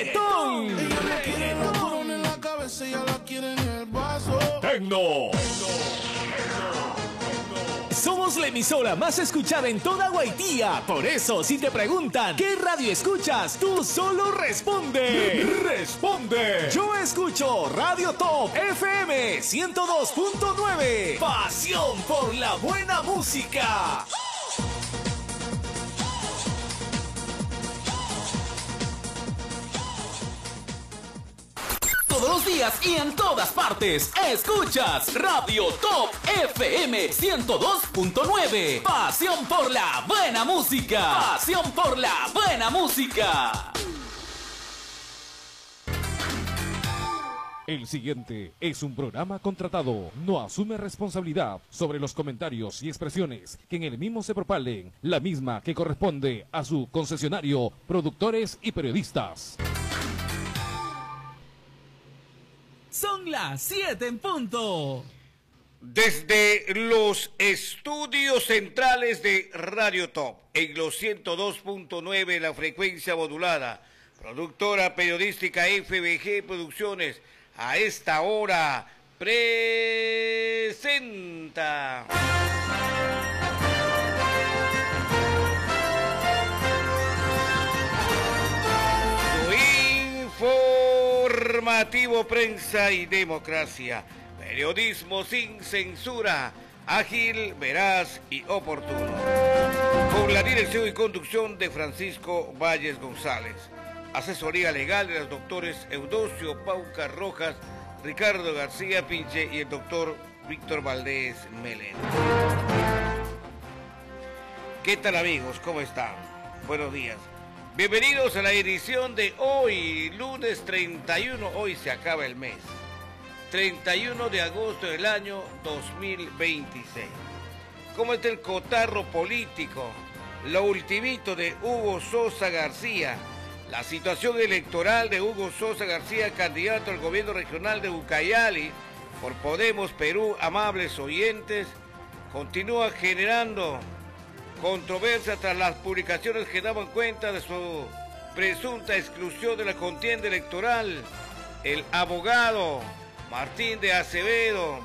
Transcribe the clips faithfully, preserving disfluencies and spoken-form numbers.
reggaetón, reggaetón, en la cabeza ya la quieren en el vaso. tecno. Somos la emisora más escuchada en toda Guaitía. Por eso, si te preguntan ¿qué radio escuchas? Tú solo responde. Responde. Yo escucho Radio Top F M ciento dos punto nueve. Pasión por la buena música. Todos los días y en todas partes, escuchas Radio Top F M ciento dos punto nueve. Pasión por la buena música. Pasión por la buena música. El siguiente es un programa contratado. No asume responsabilidad sobre los comentarios y expresiones que en el mismo se propalen, la misma que corresponde a su concesionario, productores y periodistas. Son las siete en punto. Desde los estudios centrales de Radio Top, en los ciento dos punto nueve, la frecuencia modulada, productora periodística F B G Producciones, a esta hora presenta... Informativo, prensa y democracia. Periodismo sin censura, ágil, veraz y oportuno. Con la dirección y conducción de Francisco Valles González. Asesoría legal de los doctores Eudosio Pauca Rojas, Ricardo García Pinche y el doctor Víctor Valdés Melén. ¿Qué tal, amigos? ¿Cómo están? Buenos días. Bienvenidos a la edición de hoy, lunes treinta y uno, hoy se acaba el mes, treinta y uno de agosto del año dos mil veintiséis. ¿Cómo está el cotarro político? Lo ultimito de Hugo Sosa García, la situación electoral de Hugo Sosa García, candidato al gobierno regional de Ucayali por Podemos Perú, amables oyentes, continúa generando controversia tras las publicaciones que daban cuenta de su presunta exclusión de la contienda electoral. El abogado Martín de Acevedo,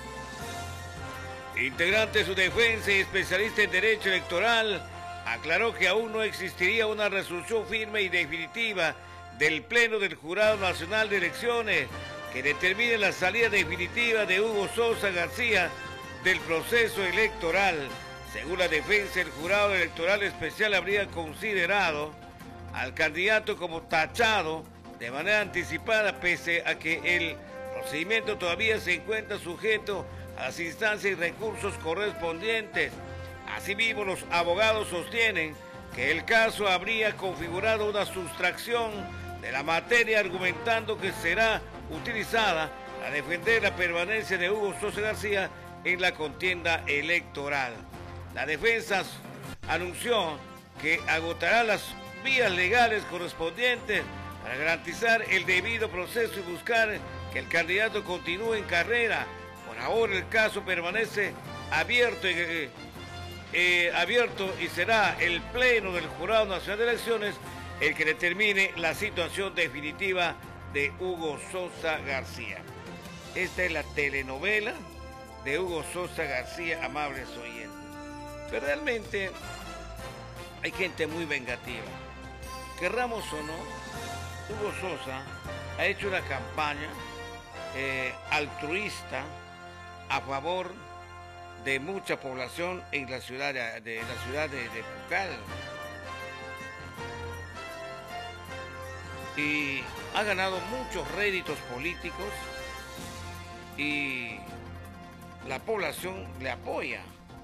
integrante de su defensa y especialista en derecho electoral, aclaró que aún no existiría una resolución firme y definitiva del Pleno del Jurado Nacional de Elecciones que determine la salida definitiva de Hugo Sosa García del proceso electoral. Según la defensa, el jurado electoral especial habría considerado al candidato como tachado de manera anticipada, pese a que el procedimiento todavía se encuentra sujeto a las instancias y recursos correspondientes. Asimismo, los abogados sostienen que el caso habría configurado una sustracción de la materia, argumentando que será utilizada a defender la permanencia de Hugo Sosa García en la contienda electoral. La defensa anunció que agotará las vías legales correspondientes para garantizar el debido proceso y buscar que el candidato continúe en carrera. Por ahora el caso permanece abierto, eh, eh, abierto y será el Pleno del Jurado Nacional de Elecciones el que determine la situación definitiva de Hugo Sosa García. Esta es la telenovela de Hugo Sosa García, amables oyentes. Pero realmente hay gente muy vengativa. Querramos o no, Hugo Sosa ha hecho una campaña eh, altruista a favor de mucha población en la ciudad de, de la ciudad de, de Pucal. Y ha ganado muchos réditos políticos y la población le apoya.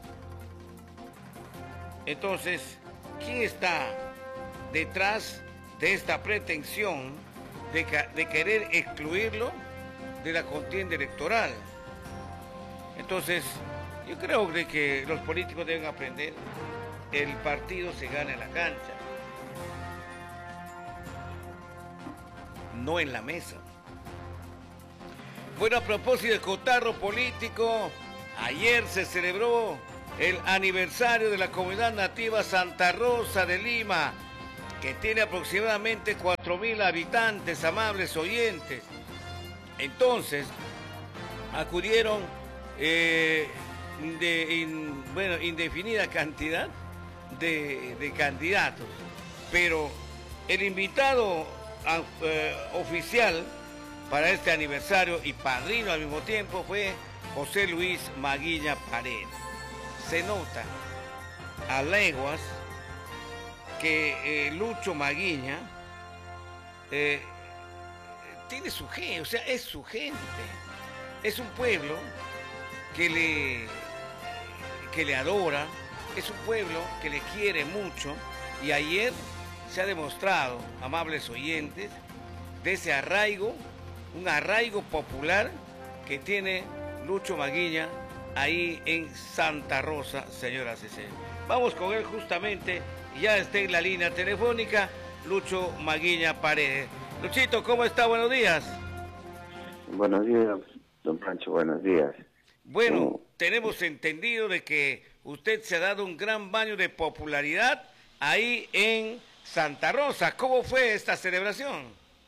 Entonces, ¿quién está detrás de esta pretensión de, de querer excluirlo de la contienda electoral? Entonces, yo creo de que los políticos deben aprender, el partido se gana en la cancha, no en la mesa. Bueno, a propósito de cotarro político, ayer se celebró el aniversario de la comunidad nativa Santa Rosa de Lima. que tiene aproximadamente cuatro mil habitantes, amables oyentes. Entonces, acudieron eh, de, in, bueno, indefinida cantidad de, de candidatos, pero el invitado eh, oficial para este aniversario y padrino al mismo tiempo fue José Luis Maguiña Paredes. Se nota a leguas que eh, Lucho Maguiña eh, tiene su gente, o sea, es su gente. Es un pueblo que le, que le adora, es un pueblo que le quiere mucho, y ayer se ha demostrado, amables oyentes, de ese arraigo, un arraigo popular que tiene Lucho Maguiña ahí en Santa Rosa, señoras y señores. Vamos con él justamente, ya está en la línea telefónica, Lucho Maguiña Paredes. Luchito, ¿cómo está? Buenos días. Buenos días, don Pancho, buenos días. Bueno, ¿Cómo? Tenemos entendido de que usted se ha dado un gran baño de popularidad ahí en Santa Rosa. ¿Cómo fue esta celebración?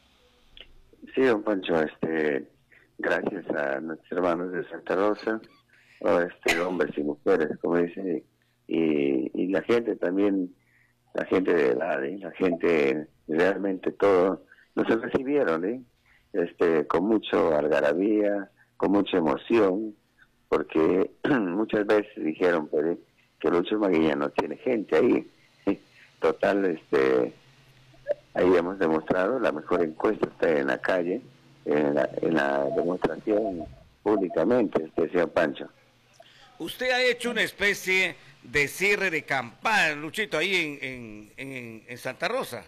Sí, don Pancho, este, gracias a nuestros hermanos de Santa Rosa, o este, hombres y mujeres, como dicen, y, y la gente también, la gente de edad, ¿eh? La gente, realmente todo, nos recibieron, ¿eh? este, con mucho algarabía, con mucha emoción, porque muchas veces dijeron pues, que Lucho Maguiña no tiene gente ahí. Total, este, ahí hemos demostrado, la mejor encuesta está en la calle, en la, en la demostración públicamente, este señor Pancho. Usted ha hecho una especie de cierre de campaña, Luchito, ahí en, en, en, en Santa Rosa.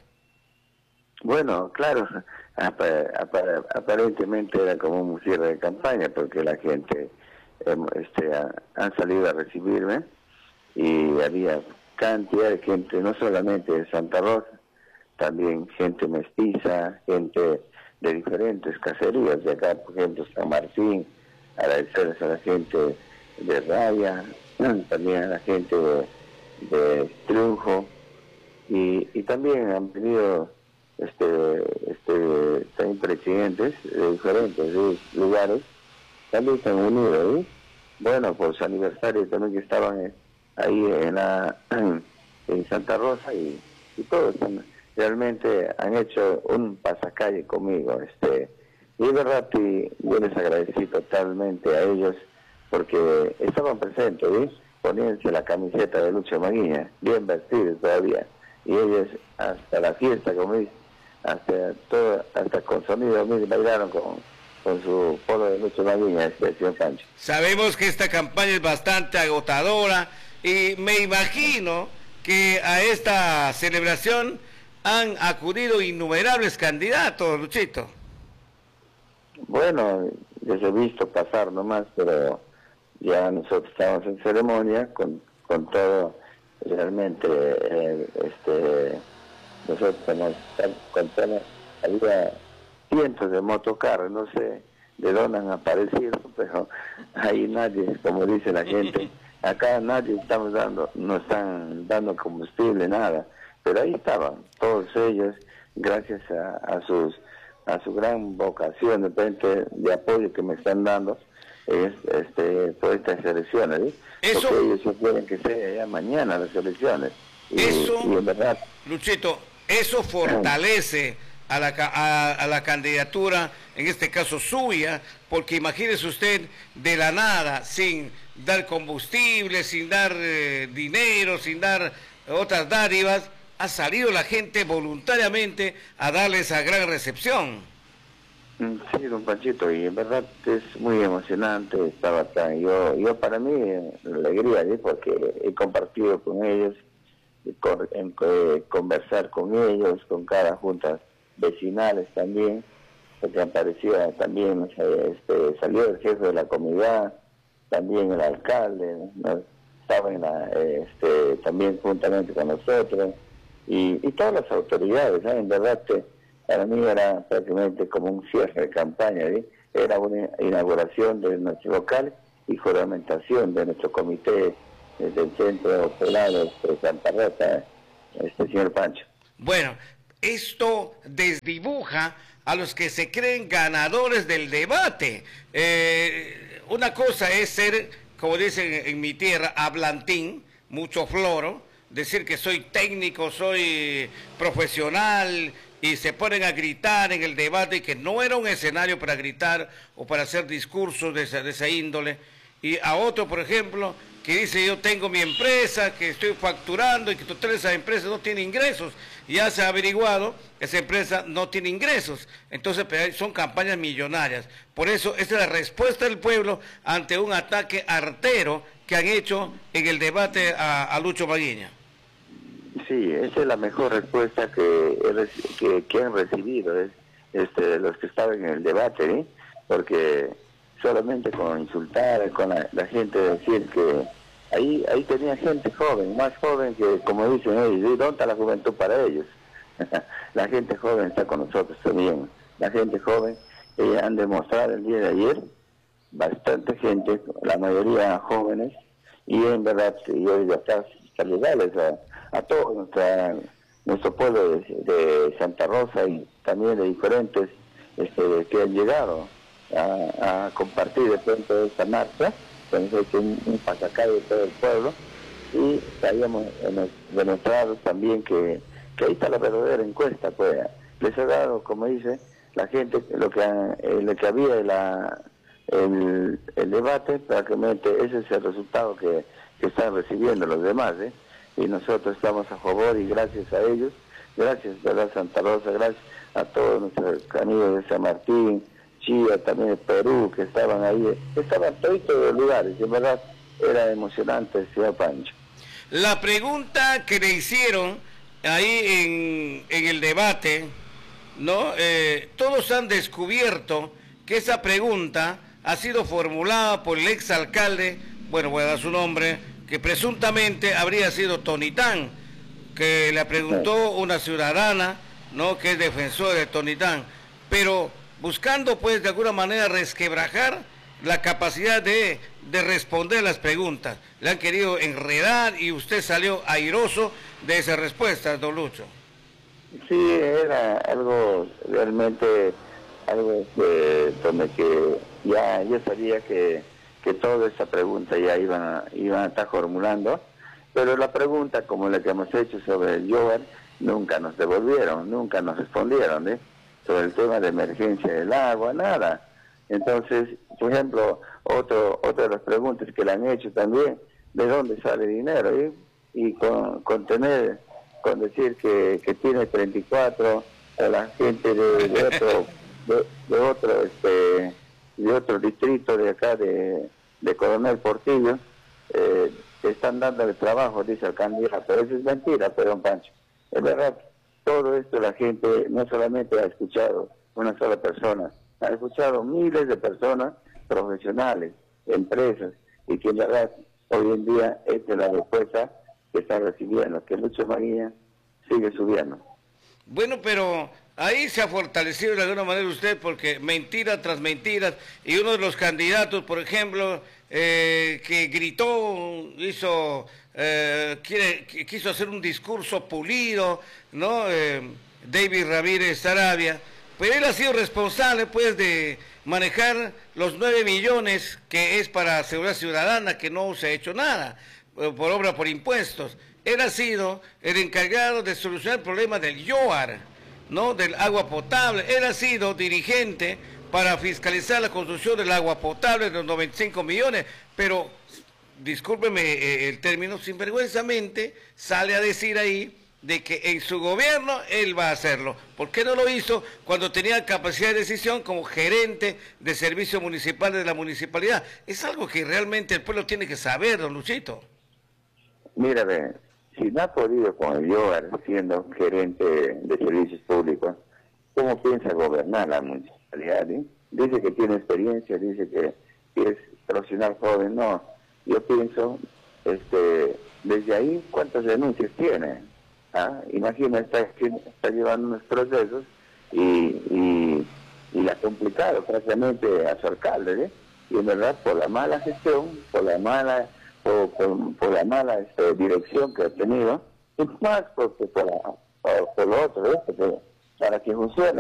Bueno, claro, ap ap aparentemente era como un cierre de campaña, porque la gente eh, este, ha, han salido a recibirme, y había cantidad de gente, no solamente de Santa Rosa, también gente mestiza, gente de diferentes caserías de acá, por ejemplo, San Martín, agradecerles a la gente de Raya, también a la gente de, de Triunfo, y, y también han venido este, este, también presidentes de diferentes ¿sí? lugares, también están unidos, ¿sí? Bueno, por su aniversario también que estaban ahí en la en Santa Rosa, y, y todos han, realmente han hecho un pasacalle conmigo, este, y de verdad y yo les agradecí totalmente a ellos, porque estaban presentes, ¿sí? Poniéndose la camiseta de Lucho Maguiña, bien vestidos todavía, y ellos hasta la fiesta, como dice, hasta todo, hasta con sonido, mire, bailaron con, con su polo de Lucho Maguiña, este señor Pancho. Sabemos que esta campaña es bastante agotadora, y me imagino que a esta celebración han acudido innumerables candidatos, Luchito. Bueno, les he visto pasar nomás, pero ya nosotros estamos en ceremonia con, con todo, realmente, eh, este, nosotros estamos con todo, había cientos de motocarros, no sé de dónde han aparecido, pero ahí nadie, como dice la gente, acá nadie estamos dando, no están dando combustible, nada, pero ahí estaban todos ellos, gracias a, a sus a su gran vocación de repente de apoyo que me están dando es, este por estas elecciones, ¿sí? Eso, porque ellos se quieren que sea ya mañana las elecciones, y, eso, y en verdad, Luchito, eso fortalece a la, a, a la candidatura, en este caso suya, porque imagínese usted, de la nada, sin dar combustible, sin dar eh, dinero, sin dar otras dádivas, ha salido la gente voluntariamente a darle esa gran recepción. Sí, don Panchito, y en verdad es muy emocionante, estaba tan, yo, yo para mí, alegría, ¿sí? Porque he compartido con ellos, con, en, eh, conversar con ellos, con cada juntas vecinales también, porque aparecía también, este, salió el jefe de la comunidad, también el alcalde, ¿no? Estaba en la, este, también juntamente con nosotros, y, y todas las autoridades, ¿no? En verdad que para mí era prácticamente como un cierre de campaña, ¿sí? Era una inauguración de nuestro local y juramentación de nuestro comité del Centro Pelado de Santa Rosa, este señor Pancho. Bueno, esto desdibuja a los que se creen ganadores del debate. Eh, una cosa es ser, como dicen en mi tierra, hablantín, mucho floro, decir que soy técnico, soy profesional, y se ponen a gritar en el debate y que no era un escenario para gritar o para hacer discursos de esa, de esa índole. Y a otro, por ejemplo, que dice yo tengo mi empresa, que estoy facturando y que total esa empresa no tiene ingresos. Y ya se ha averiguado que esa empresa no tiene ingresos. Entonces son campañas millonarias. Por eso esa es la respuesta del pueblo ante un ataque artero que han hecho en el debate a, a Lucho Maguiña. Sí, esa es la mejor respuesta que, que, que han recibido es, este, los que estaban en el debate, ¿eh? Porque solamente con insultar, con la, la gente decir que ahí ahí tenía gente joven, más joven que, como dicen ellos, ¿dónde está la juventud para ellos? La gente joven está con nosotros también. La gente joven, eh, han demostrado el día de ayer, bastante gente, la mayoría jóvenes, y en verdad yo digo acá saludarles a, a todo nuestra, nuestro pueblo de, de Santa Rosa y también de diferentes este, que han llegado a, a compartir de pronto de esta marcha, entonces un, un pasacalle de todo el pueblo, y habíamos demostrado también que, que ahí está la verdadera encuesta, pues les ha dado, como dice la gente, lo que, eh, lo que había la, el, el debate, prácticamente ese es el resultado que, que están recibiendo los demás, ¿eh? Y nosotros estamos a favor y gracias a ellos, gracias a la Santa Rosa, gracias a todos nuestros amigos de San Martín, Chía, también de Perú, que estaban ahí, estaban todos los lugares, y en verdad era emocionante, señor Pancho. La pregunta que le hicieron ahí en, en el debate, ¿no? Eh, todos han descubierto que esa pregunta ha sido formulada por el exalcalde, bueno, voy a dar su nombre, que presuntamente habría sido Tonitán, que le preguntó una ciudadana, ¿no?, que es defensora de Tonitán, pero buscando pues de alguna manera resquebrajar la capacidad de, de responder las preguntas. Le han querido enredar y usted salió airoso de esas respuestas, don Lucho. Sí, era algo realmente, algo que, donde que ya yo sabía que, que toda esa pregunta ya iban a, iban a estar formulando, pero la pregunta como la que hemos hecho sobre el Yobar, nunca nos devolvieron, nunca nos respondieron, ¿eh? Sobre el tema de emergencia del agua, nada. Entonces, por ejemplo, otro, otra de las preguntas que le han hecho también, ¿de dónde sale dinero? ¿Eh? Y con, con tener, con decir que, que tiene treinta y cuatro, a la gente de, de otro, de, de otro, este, de otro distrito de acá de, de Coronel Portillo, eh, están dándole trabajo, dice el candidato, pero eso es mentira, perdón Pancho. Es verdad, todo esto la gente no solamente ha escuchado una sola persona, ha escuchado miles de personas profesionales, empresas, y que en verdad hoy en día esta es la respuesta que está recibiendo, que Lucho Maguiña sigue subiendo. Bueno, pero ahí se ha fortalecido de alguna manera usted, porque mentira tras mentiras, y uno de los candidatos, por ejemplo, eh, que gritó, hizo, eh, quiere, quiso hacer un discurso pulido, ¿no? Eh, David Ramírez Sarabia, pero él ha sido responsable, pues, de manejar los nueve millones que es para Seguridad Ciudadana, que no se ha hecho nada, por obra por impuestos. Él ha sido el encargado de solucionar el problema del Yoar, ¿no?, del agua potable. Él ha sido dirigente para fiscalizar la construcción del agua potable de los noventa y cinco millones, pero, discúlpeme eh, el término, sinvergüenzamente sale a decir ahí de que en su gobierno él va a hacerlo. ¿Por qué no lo hizo cuando tenía capacidad de decisión como gerente de servicios municipales de la municipalidad? Es algo que realmente el pueblo tiene que saber, don Luchito. Mira, ve, si no ha podido con el Yobar siendo gerente de servicios públicos, ¿cómo piensa gobernar la municipalidad? ¿Eh? Dice que tiene experiencia, dice que, que es profesional joven. No, yo pienso, este, desde ahí, ¿cuántas denuncias tiene? ¿Ah? Imagina, está, está llevando unos procesos y, y, y la ha complicado prácticamente a su alcalde, ¿eh? Y en verdad por la mala gestión, por la mala por, por, por la mala este, dirección que ha tenido, y más porque por la, por, por lo otro, ¿ves? Porque para que funcione